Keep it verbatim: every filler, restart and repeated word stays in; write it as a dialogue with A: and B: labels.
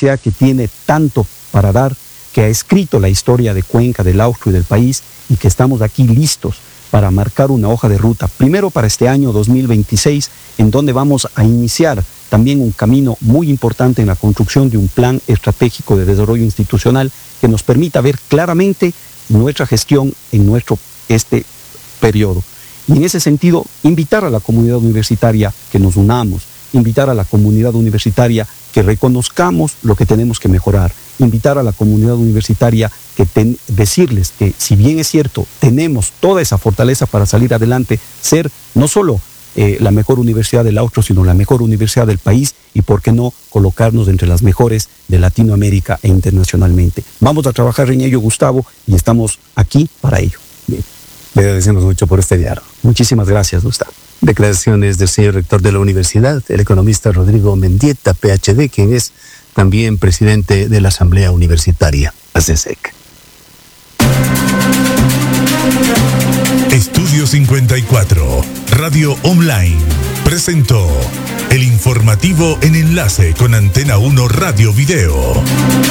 A: universidad que tiene tanto para dar, que ha escrito la historia de Cuenca, del Austro y del país, y que estamos aquí listos para marcar una hoja de ruta, primero para este año dos mil veintiséis, en donde vamos a iniciar también un camino muy importante en la construcción de un plan estratégico de desarrollo institucional que nos permita ver claramente nuestra gestión en nuestro este periodo. Y en ese sentido, invitar a la comunidad universitaria que nos unamos, invitar a la comunidad universitaria que reconozcamos lo que tenemos que mejorar, invitar a la comunidad universitaria que ten, decirles que si bien es cierto, tenemos toda esa fortaleza para salir adelante, ser no solo eh, la mejor universidad del Austro, sino la mejor universidad del país y por qué no colocarnos entre las mejores de Latinoamérica e internacionalmente. Vamos a trabajar en ello, Gustavo, y estamos aquí para ello. Bien.
B: Le agradecemos mucho por este diálogo.
A: Muchísimas gracias, Gustavo.
B: Declaraciones del señor rector de la universidad, el economista Rodrigo Mendieta, P H D, quien es también presidente de la Asamblea Universitaria, ASESEC.
C: Estudio cincuenta y cuatro, Radio Online, presentó el informativo en enlace con Antena uno Radio Video.